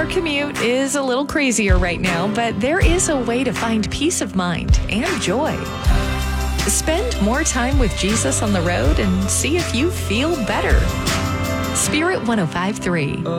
commute is a little crazier right now, but there is a way to find peace of mind and joy. Spend more time with Jesus on the road and see if you feel better. Spirit 105.3.